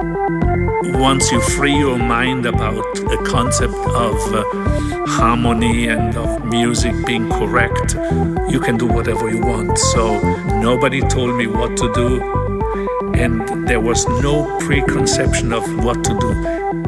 Once you free your mind about the concept of harmony and of music being correct, you can do whatever you want. So nobody told me what to do, and there was no preconception of what to do.